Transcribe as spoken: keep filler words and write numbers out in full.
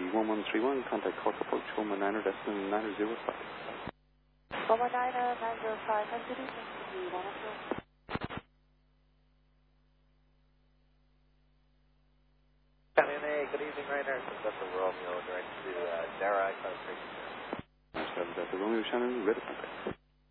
one one three one, contact Cork approach one one niner, decimal niner zero five. one one niner, nine zero five, and good evening to you, one one zero. Good evening, Rainer. Delta Romeo, direct to uh, Dara, South Africa. Delta Romeo, Shannon, ready for contact.